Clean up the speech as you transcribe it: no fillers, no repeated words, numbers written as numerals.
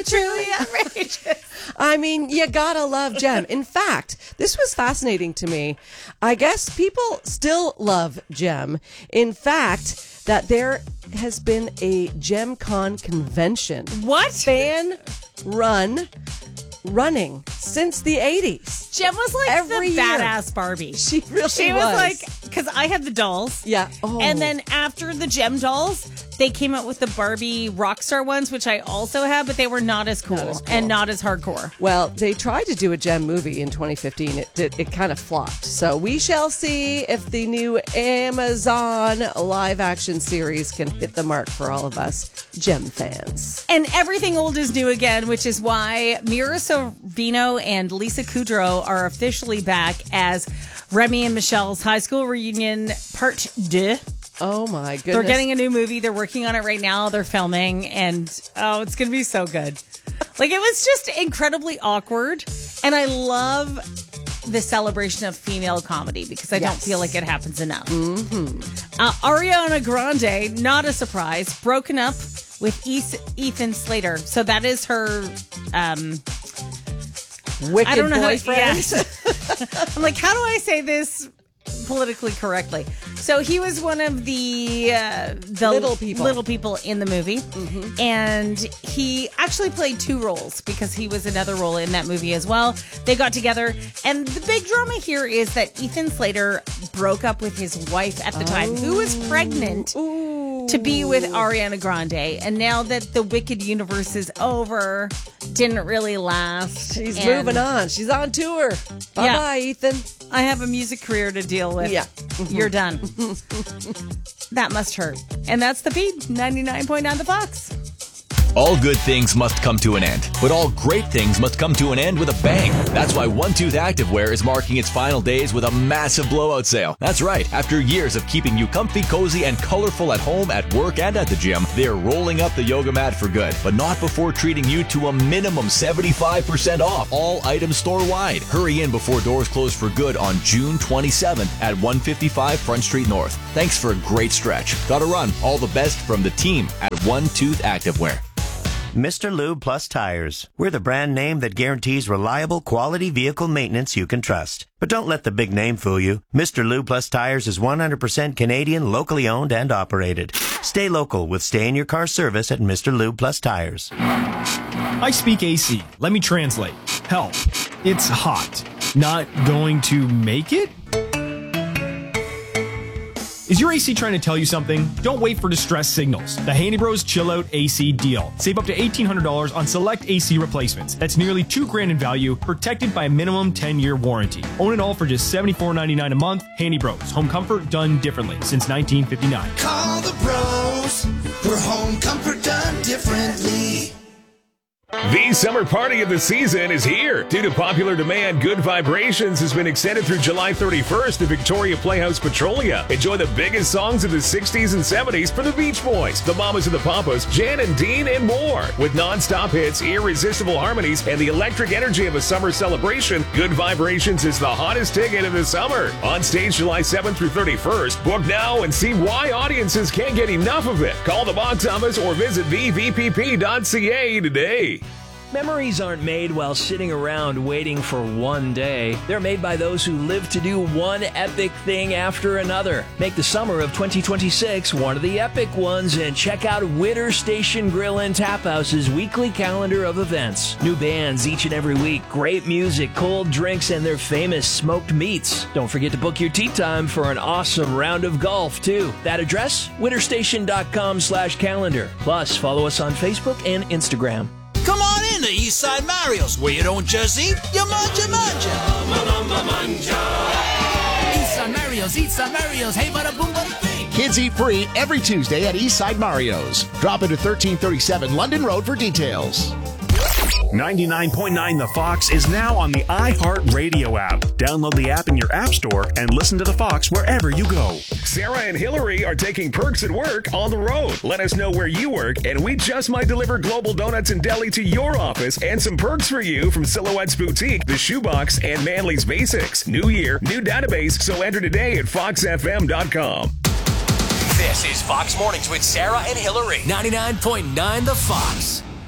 truly outrageous. I mean, you gotta love Jem. In fact, this was fascinating to me. I guess people still love Jem. In fact, that there has been a GemCon convention. What? Running since the 80s. Jem was like Every the year. badass Barbie. She really was. She was like, because I had the dolls. Yeah. Oh. And then after the Jem dolls, they came out with the Barbie Rockstar ones, which I also have, but they were not as cool, and not as hardcore. Well, they tried to do a Jem movie in 2015. It kind of flopped. So we shall see if the new Amazon live action series can hit the mark for all of us Jem fans. And everything old is new again, which is why Mira Sorvino and Lisa Kudrow are officially back as Remy and Michelle's high school reunion part 2. Oh my goodness. They're getting a new movie. They're working on it right now. They're filming, and it's going to be so good. Like, it was just incredibly awkward, and I love the celebration of female comedy because I don't feel like it happens enough. Mm-hmm. Ariana Grande, not a surprise, broken up with Ethan Slater. So that is her wicked I don't know boyfriend. I'm like, how do I say this politically correctly? So he was one of the little people in the movie, and he actually played 2 roles because he was another role in that movie as well. They got together, and the big drama here is that Ethan Slater broke up with his wife at the time, who was pregnant to be with Ariana Grande, and now that the Wicked universe is over, didn't really last. She's moving on. She's on tour. Bye-bye, Ethan. I have a music career to deal with. Yeah. You're done. That must hurt. And that's the feed. 99.9 The Fox. All good things must come to an end, but all great things must come to an end with a bang. That's why One Tooth Activewear is marking its final days with a massive blowout sale. That's right. After years of keeping you comfy, cozy, and colorful at home, at work, and at the gym, they're rolling up the yoga mat for good, but not before treating you to a minimum 75% off all items store-wide. Hurry in before doors close for good on June 27th at 155 Front Street North. Thanks for a great stretch. Gotta run. All the best from the team at One Tooth Activewear. Mr. Lube Plus Tires. We're the brand name that guarantees reliable, quality vehicle maintenance you can trust. But don't let the big name fool you. Mr. Lube Plus Tires is 100% Canadian, locally owned and operated. Stay local with stay-in-your-car service at Mr. Lube Plus Tires. I speak AC. Let me translate. Help. It's hot. Not going to make it? Is your AC trying to tell you something? Don't wait for distress signals. The Handy Bros Chill Out AC deal. Save up to $1,800 on select AC replacements. That's nearly $2,000 in value, protected by a minimum 10-year warranty. Own it all for just $74.99 a month. Handy Bros. Home comfort done differently since 1959. Call the bros for home comfort done differently. The summer party of the season is here. Due to popular demand, Good Vibrations has been extended through July 31st to Victoria Playhouse Petrolia. Enjoy the biggest songs of the 60s and 70s for the Beach Boys, the Mamas and the Papas, Jan and Dean, and more. With non-stop hits, irresistible harmonies, and the electric energy of a summer celebration, Good Vibrations is the hottest ticket of the summer. On stage July 7th through 31st. Book now and see why audiences can't get enough of it. Call the box office or visit vvpp.ca today. Memories aren't made while sitting around waiting for one day. They're made by those who live to do one epic thing after another. Make the summer of 2026 one of the epic ones and check out Witter Station Grill and Tap House's weekly calendar of events. New bands each and every week, great music, cold drinks, and their famous smoked meats. Don't forget to book your tea time for an awesome round of golf, too. That address? witterstation.com/calendar. Plus, follow us on Facebook and Instagram. Come on in to Eastside Mario's, where you don't just eat, you manja. Eastside Mario's, hey, bada boom, bada bing. Kids eat free every Tuesday at Eastside Mario's. Drop into 1337 London Road for details. 99.9 The Fox is now on the iHeartRadio app. Download the app in your app store and listen to The Fox wherever you go. Sarah and Hillary are taking Perks at Work on the road. Let us know where you work, and we just might deliver Global Donuts and Deli to your office and some perks for you from Silhouette's Boutique, The Shoebox, and Manly's Basics. New year, new database, so enter today at foxfm.com. This is Fox Mornings with Sarah and Hillary. 99.9 The Fox.